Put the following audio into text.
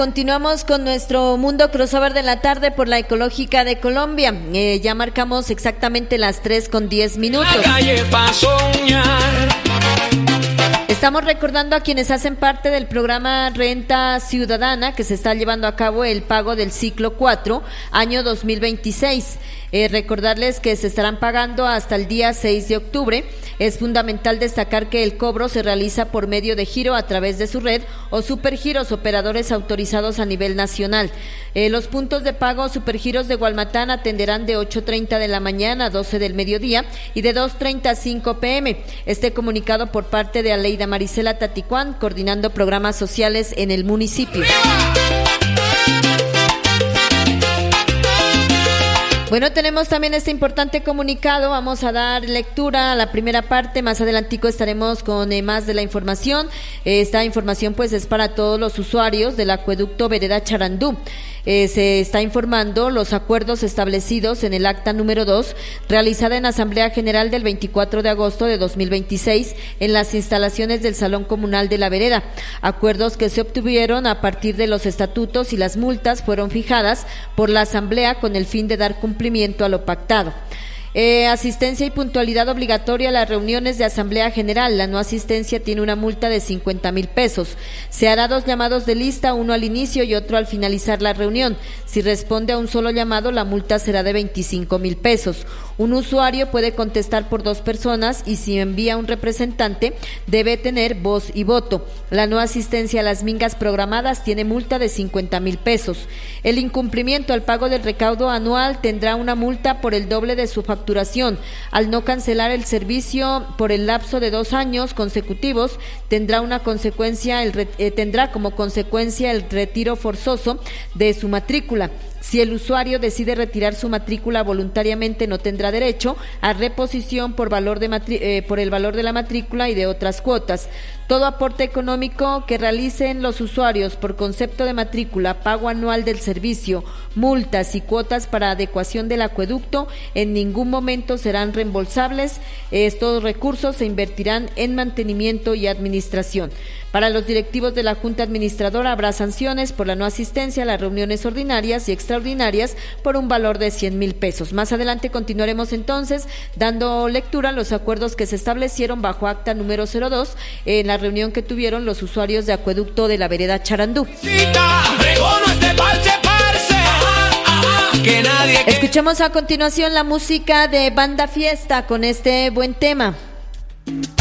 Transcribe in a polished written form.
Continuamos con nuestro Mundo Crossover de la tarde por la Ecológica de Colombia. Ya marcamos exactamente las 3:10. La calle pa' soñar. Estamos recordando a quienes hacen parte del programa Renta Ciudadana, que se está llevando a cabo el pago del ciclo 4, año 2026. Recordarles que se estarán pagando hasta el día 6 de octubre. Es fundamental destacar que el cobro se realiza por medio de giro a través de su red o supergiros, operadores autorizados a nivel nacional. Los puntos de pago supergiros de Gualmatán atenderán de 8:30 de la mañana a 12 del mediodía y de 2:30 a 5 p.m. Este comunicado por parte de Aleida Marisela Taticuán, coordinando programas sociales en el municipio. Bueno, tenemos también este importante comunicado, vamos a dar lectura a la primera parte, más adelantico estaremos con más de la información. Esta información pues es para todos los usuarios del acueducto Vereda Charandú. Se está informando los acuerdos establecidos en el acta número 2, realizada en Asamblea General del 24 de agosto de 2026 en las instalaciones del Salón Comunal de la Vereda. Acuerdos que se obtuvieron a partir de los estatutos y las multas fueron fijadas por la Asamblea con el fin de dar cumplimiento a lo pactado. Asistencia y puntualidad obligatoria a las reuniones de Asamblea General. La no asistencia tiene una multa de 50,000 pesos. Se hará 2 llamados de lista, uno al inicio y otro al finalizar la reunión. Si responde a un solo llamado, la multa será de 25,000 pesos. Un usuario puede contestar por 2 personas y si envía un representante, debe tener voz y voto. La no asistencia a las mingas programadas tiene multa de 50,000 pesos. El incumplimiento al pago del recaudo anual tendrá una multa por el doble de su facturación. Al no cancelar el servicio por el lapso de 2 años consecutivos, tendrá como consecuencia el retiro forzoso de su matrícula. Si el usuario decide retirar su matrícula voluntariamente, no tendrá derecho a reposición por el valor de la matrícula y de otras cuotas. Todo aporte económico que realicen los usuarios por concepto de matrícula, pago anual del servicio, multas y cuotas para adecuación del acueducto, en ningún momento serán reembolsables. Estos recursos se invertirán en mantenimiento y administración. Para los directivos de la Junta Administradora habrá sanciones por la no asistencia a las reuniones ordinarias y extraordinarias por un valor de 100,000 pesos. Más adelante continuaremos entonces dando lectura a los acuerdos que se establecieron bajo acta número 02 en la reunión que tuvieron los usuarios de acueducto de la Vereda Charandú. Escuchamos a continuación la música de Banda Fiesta con este buen tema.